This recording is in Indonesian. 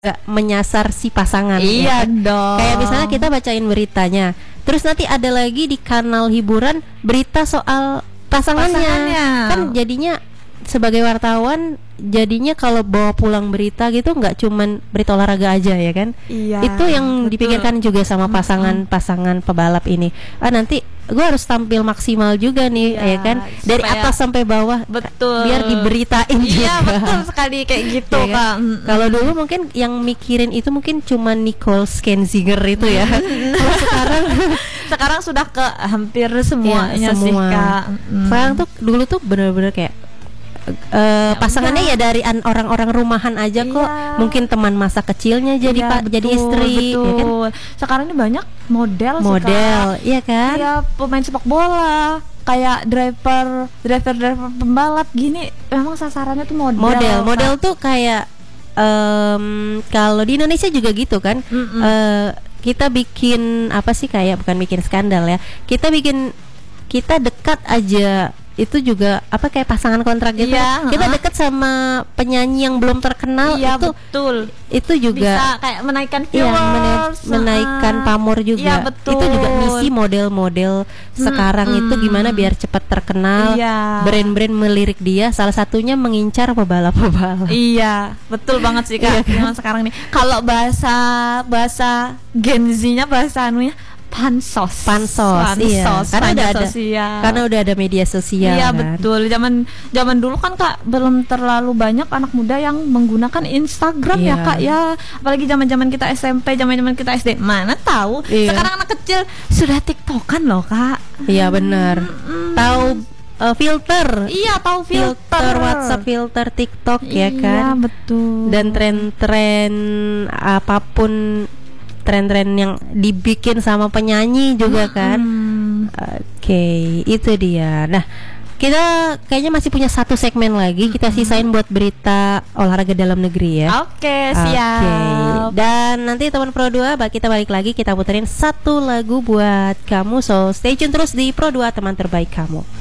Gak menyasar si pasangan. Iya ya kan? dong. Kayak misalnya kita bacain beritanya, terus nanti ada lagi di kanal hiburan berita soal pasangannya. Kan jadinya sebagai wartawan, jadinya kalau bawa pulang berita gitu nggak cuman berita olahraga aja ya kan. Iya, itu yang betul. dipikirkan juga sama pasangan pebalap ini. Nanti gue harus tampil maksimal juga nih, Iya, ya kan, dari supaya- atas sampai bawah. Betul. Biar diberitain juga. Iya betul sekali kayak gitu Ya kan? Kak. Kalau dulu mungkin yang mikirin itu mungkin cuma Nicole Scherzinger itu ya. Kalau sekarang sudah ke hampir semuanya sih semua. Kak. Sekarang tuh dulu tuh bener-bener kayak pasangannya ya dari orang-orang rumahan aja kok. Iya. Mungkin teman masa kecilnya jadi jadi istri, betul. ya kan? Sekarang ini banyak model sih, Model, Kak. iya kan? Kayak pemain sepak bola, kayak driver pembalap gini. Memang sasarannya tuh model. Model tuh kayak kalau di Indonesia juga gitu kan. Kita bikin apa sih, kayak bukan bikin skandal ya. Kita dekat aja itu juga apa kayak pasangan kontrak gitu. Iya, kita dekat sama penyanyi yang belum terkenal, Iya itu betul. Itu juga Bisa kayak menaikkan iya, viewers, menaikkan pamor juga. Iya, betul. Itu juga misi model-model sekarang itu gimana biar cepat terkenal. Iya. Brand-brand melirik dia, salah satunya mengincar pebalap-pebalap. Iya, betul banget sih Kak. Iya kan? Zaman sekarang nih. Kalau bahasa Gen Z-nya, bahasa anunya pansos, iya. Karena udah ada media sosial. Iya kan? betul. Zaman dulu kan Kak belum terlalu banyak anak muda yang menggunakan Instagram ya Iya. Kak ya. Apalagi zaman kita SMP, zaman kita SD. Mana tahu. Iya. Sekarang anak kecil sudah TikTokan loh Kak. Iya benar. Tahu filter. Iya tahu filter WhatsApp, filter TikTok ya Iya kan. betul. Dan tren-tren apapun, tren-tren yang dibikin sama penyanyi juga kan. Oke, itu dia. Nah, kita kayaknya masih punya satu segmen lagi. Kita sisain buat berita olahraga dalam negeri ya. Oke, siap. Dan nanti teman Pro 2 kita balik lagi, kita puterin satu lagu buat kamu. So stay tune terus di Pro 2, teman terbaik kamu.